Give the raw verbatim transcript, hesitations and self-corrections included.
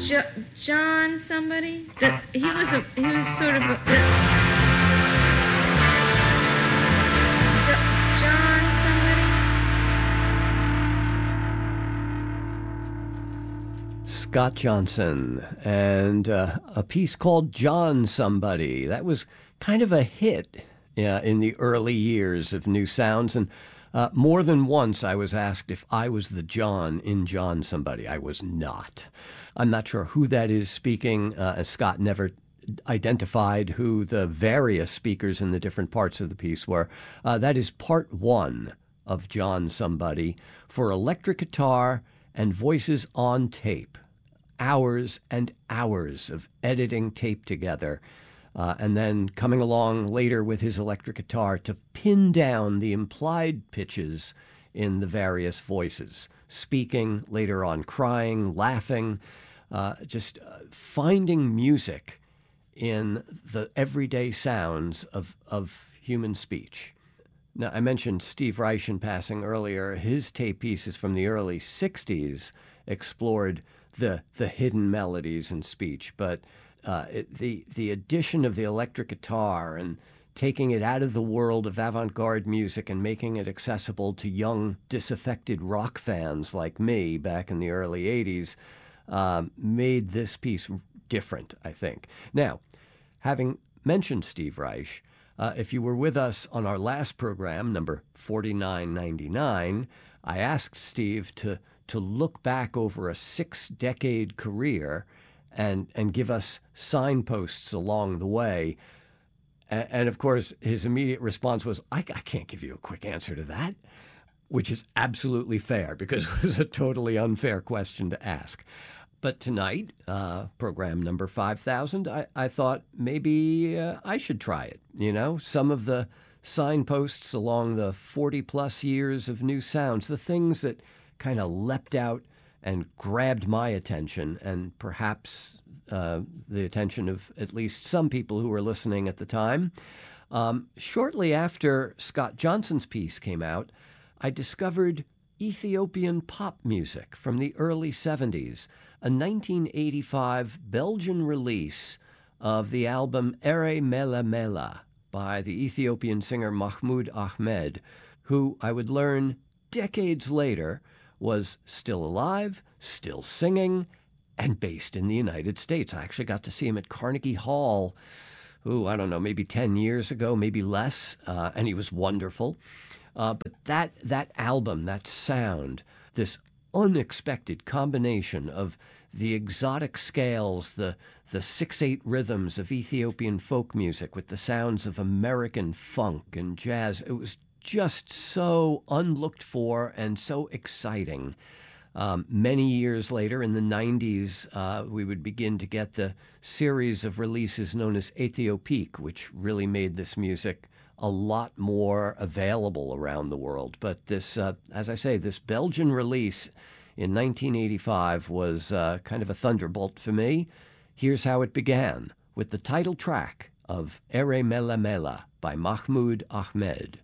Jo- John somebody? That he was a he was sort of a Jo- John somebody? Scott Johnson and uh, a piece called John Somebody. That was kind of a hit yeah, in the early years of New Sounds. And uh, more than once I was asked if I was the John in John Somebody. I was not. I'm not sure who that is speaking. Uh, Scott never identified who the various speakers in the different parts of the piece were. Uh, that is part one of John Somebody for electric guitar and voices on tape. Hours and hours of editing tape together. Uh, and then coming along later with his electric guitar to pin down the implied pitches in the various voices. Speaking, later on crying, laughing, uh, just uh, finding music in the everyday sounds of, of human speech. Now, I mentioned Steve Reich in passing earlier. His tape pieces from the early sixties explored the the hidden melodies in speech, but uh, it, the the addition of the electric guitar and taking it out of the world of avant-garde music and making it accessible to young, disaffected rock fans like me back in the early eighties um, made this piece different, I think. Now, having mentioned Steve Reich, Uh, if you were with us on our last program, number forty-nine ninety-nine, I asked Steve to to look back over a six-decade career and and give us signposts along the way. And, and of course, his immediate response was, I, I can't give you a quick answer to that, which is absolutely fair because it was a totally unfair question to ask. But tonight, uh, program number five thousand, I, I thought maybe uh, I should try it. You know, some of the signposts along the forty-plus years of New Sounds, the things that kind of leapt out and grabbed my attention and perhaps uh, the attention of at least some people who were listening at the time. Um, shortly after Scott Johnson's piece came out, I discovered Ethiopian pop music from the early seventies, a nineteen eighty-five Belgian release of the album Ere Mela Mela by the Ethiopian singer Mahmoud Ahmed, who I would learn decades later was still alive, still singing, and based in the United States. I actually got to see him at Carnegie Hall, ooh, I don't know, maybe ten years ago, maybe less, uh, and he was wonderful. Uh, but that that album, that sound, this unexpected combination of the exotic scales, the the six eight rhythms of Ethiopian folk music with the sounds of American funk and jazz, it was just so unlooked for and so exciting. Um, many years later, in the nineties, uh, we would begin to get the series of releases known as Ethiopique, which really made this music a lot more available around the world. But this, uh, as I say, this Belgian release in nineteen eighty-five was uh, kind of a thunderbolt for me. Here's how it began, with the title track of Ere Mela Mela by Mahmoud Ahmed.